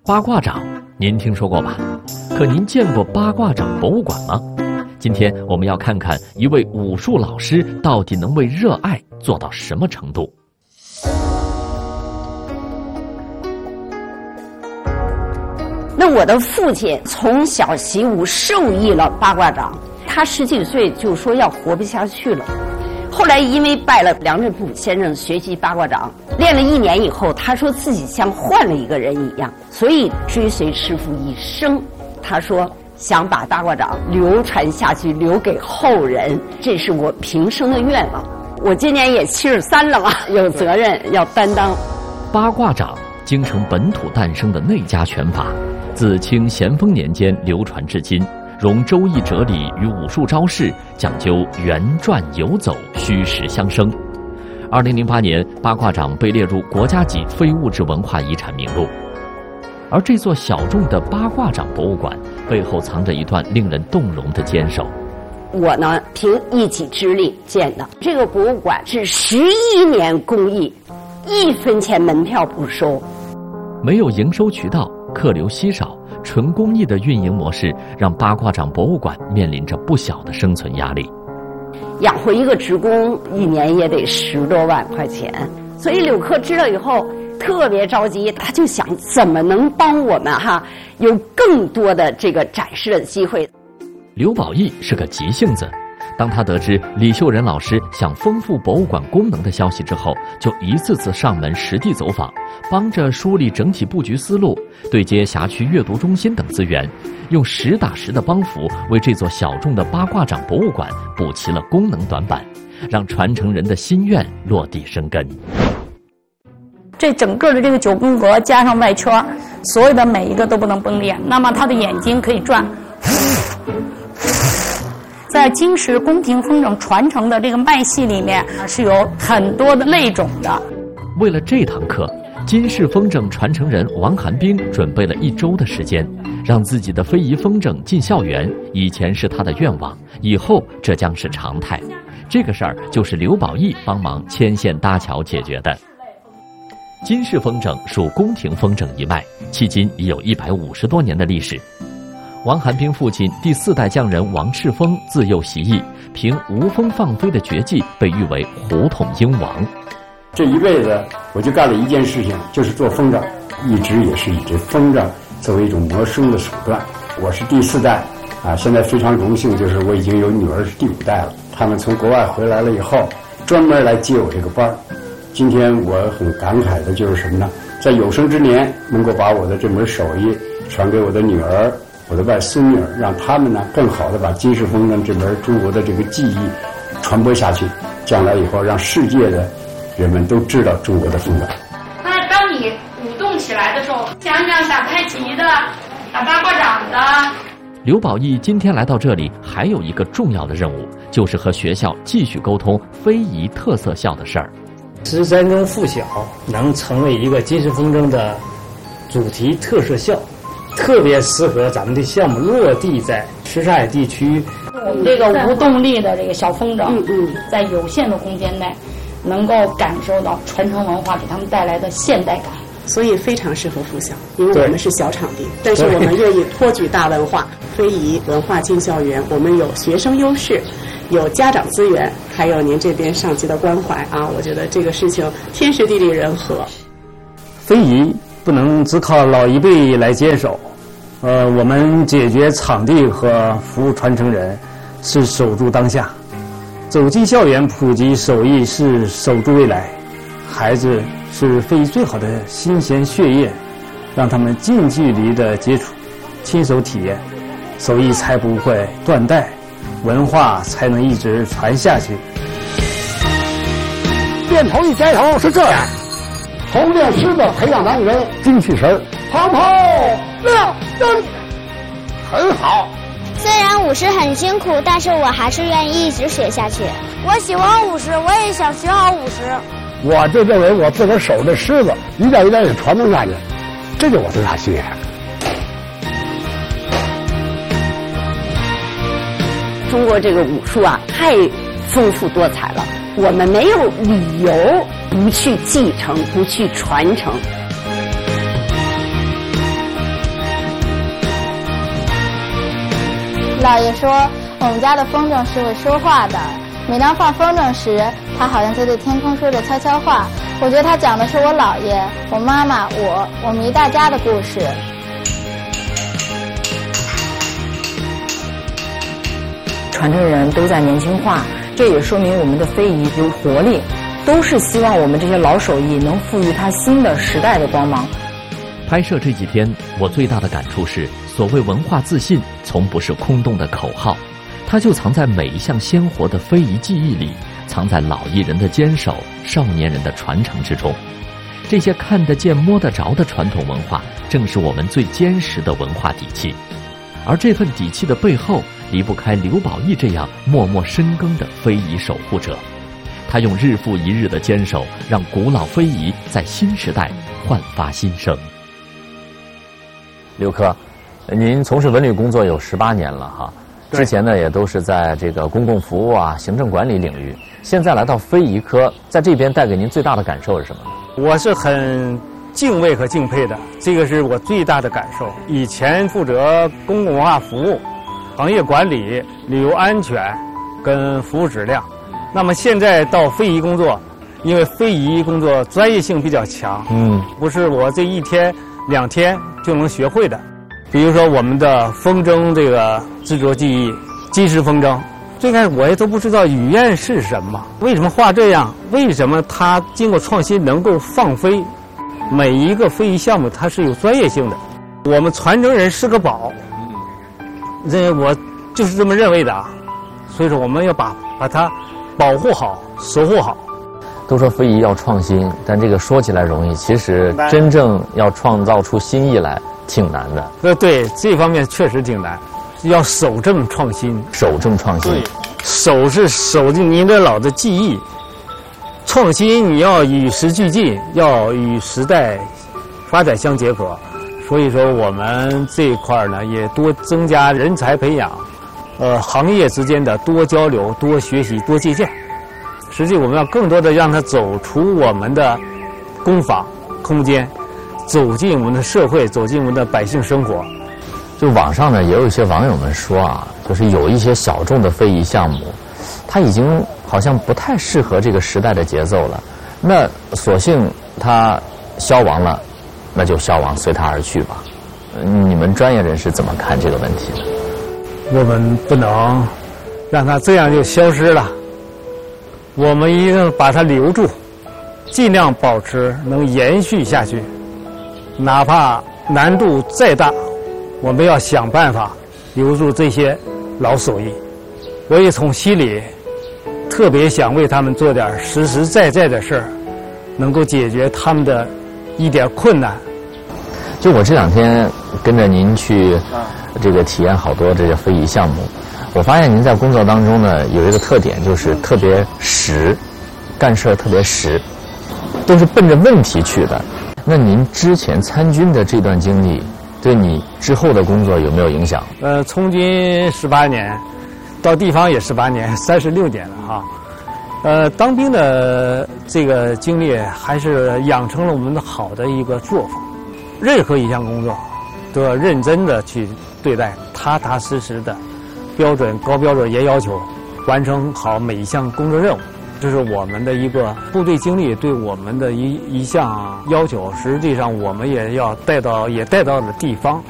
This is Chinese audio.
八卦掌，您听说过吧？可您见过八卦掌博物馆吗？今天我们要看看一位武术老师到底能为热爱做到什么程度。 那我的父亲从小习武，受益了八卦掌。他10几岁就说要活不下去了。后来因为拜了梁振甫先生学习八卦掌，练了1年以后，他说自己像换了一个人一样，所以追随师父一生。他说想把八卦掌流传下去，留给后人，这是我平生的愿望。我今年也73了嘛，有责任要担当。 八卦掌，京城本土诞生的内家拳法，自清咸丰年间流传至今，融周易哲理与武术招式，讲究圆转游走，虚实相生。2008年，八卦掌被列入国家级非物质文化遗产名录。而这座小众的八卦掌博物馆背后藏着一段令人动容的坚守。 我呢，凭一己之力建的这个博物馆是11年公益，1分钱门票不收。 没有营收渠道，客流稀少，纯公益的运营模式让八卦掌博物馆面临着不小的生存压力。 养活一个职工1年也得10多万块钱，所以柳克知道以后特别着急，他就想怎么能帮我们有更多的这个展示的机会。 刘宝义是个急性子，当他得知李秀仁老师想丰富博物馆功能的消息之后，就一次次上门实地走访，帮着梳理整体布局思路，对接辖区阅读中心等资源，用实打实的帮扶为这座小众的八卦掌博物馆补齐了功能短板，让传承人的心愿落地生根。 这整个的这个9宫格加上外圈，所有的每一个都不能崩裂，那么他的眼睛可以转。在京师宫廷风筝传承的这个脉系里面是有很多的类种的。 为了这堂课，金氏风筝传承人王寒冰准备了1周的时间，让自己的非遗风筝进校园。以前是他的愿望，以后这将是常态。这个事儿就是刘宝义帮忙牵线搭桥解决的。金氏风筝属宫廷风筝一脉，迄今已有150多年的历史。王寒冰父亲第4代匠人王赤峰自幼习艺，凭无风放飞的绝技被誉为胡同鹰王。 这一辈子我就干了一件事情，就是做风筝，一直也是以这风筝作为一种谋生的手段。我是第4代现在非常荣幸，就是我已经有女儿是第5代了。他们从国外回来了以后，专门来接我这个班。今天我很感慨的就是什么呢？在有生之年能够把我的这门手艺传给我的女儿、我的外孙女，让他们呢更好的把金氏风筝这门中国的这个技艺传播下去，将来以后让世界的人们都知道中国的风筝。 那当你舞动起来的时候，想想打太极的、打八卦掌的。 刘宝义今天来到这里，还有一个重要的任务，就是和学校继续沟通非遗特色校的事儿。 13中附小能成为一个金氏风筝的主题特色校，特别适合咱们的项目落地在什刹海地区。 我们这个无动力的这个小风筝，在有限的空间内，能够感受到传承文化给他们带来的现代感， 所以非常适合附小，因为我们是小场地，但是我们愿意托举大文化、非遗文化进校园。我们有学生优势，有家长资源，还有您这边上级的关怀我觉得这个事情天时地利人和。 非遗不能只靠老一辈来坚守，我们解决场地和服务传承人是守住当下，走进校园普及手艺是守住未来。孩子是非遗最好的新鲜血液，让他们近距离的接触，亲手体验，手艺才不会断代，文化才能一直传下去。 练头一摘头是这样，头练狮子，培养咱人精气神，跑跑亮灯，很好。 虽然舞狮很辛苦，但是我还是愿意一直学下去。 我喜欢舞狮，我也想学好舞狮。 我就认为我自个儿手的狮子一代一代也传承下去，这就是我最大心愿。 中国这个武术太丰富多彩了，我们没有理由不去继承、不去传承。 姥爷说，我们家的风筝是会说话的。每当放风筝时，他好像在对天空说着悄悄话。我觉得他讲的是我姥爷、我妈妈、我们一大家的故事。 传承人都在年轻化，这也说明我们的非遗有活力，都是希望我们这些老手艺能赋予它新的时代的光芒。 拍摄这几天，我最大的感触是，所谓文化自信，从不是空洞的口号，它就藏在每一项鲜活的非遗技艺里，藏在老艺人的坚守、少年人的传承之中。这些看得见、摸得着的传统文化，正是我们最坚实的文化底气。而这份底气的背后，离不开刘宝义这样默默深耕的非遗守护者。他用日复一日的坚守，让古老非遗在新时代焕发新生。 刘科，您从事文旅工作有18年了哈，之前呢也都是在这个公共服务啊、行政管理领域，现在来到非遗科，在这边带给您最大的感受是什么呢？ 我是很敬畏和敬佩的，这个是我最大的感受。以前负责公共文化服务、行业管理、旅游安全跟服务质量，那么现在到非遗工作，因为非遗工作专业性比较强，不是我这1天2天就能学会的。比如说我们的风筝这个制作技艺，金石风筝，最开始我也都不知道语言是什么，为什么画这样，为什么它经过创新能够放飞。每一个非遗项目它是有专业性的，我们传承人是个宝，我就是这么认为的啊。所以说我们要把它保护好、守护好。 都说非遗要创新，但这个说起来容易，其实真正要创造出新意来挺难的。 对，这方面确实挺难，要守正创新。 守正创新， 守是守着您的老的技艺，创新你要与时俱进，要与时代发展相结合。所以说我们这一块呢，也多增加人才培养，行业之间的多交流、多学习、多借鉴。实际我们要更多的让他走出我们的工坊空间，走进我们的社会，走进我们的百姓生活。 就网上呢也有一些网友们说啊，就是有一些小众的非遗项目，它已经好像不太适合这个时代的节奏了，那索性它消亡了，那就消亡，随它而去吧。你们专业人士怎么看这个问题呢？ 我们不能让它这样就消失了，我们一定把它留住，尽量保持能延续下去，哪怕难度再大，我们要想办法留住这些老手艺。我也从心里特别想为他们做点实实在在的事儿，能够解决他们的一点困难。 就我这2天跟着您去这个体验好多这个非遗项目，我发现您在工作当中呢有一个特点，就是特别实，干事特别实，都是奔着问题去的。那您之前参军的这段经历，对你之后的工作有没有影响？ 从军18年，到地方也18年，36年了哈。当兵的这个经历还是养成了我们的好的一个作风。任何一项工作都要认真的去对待，踏踏实实的，高标准严要求，完成好每一项工作任务。这是我们的一个部队经历对我们的一项要求。实际上我们也要带到了地方。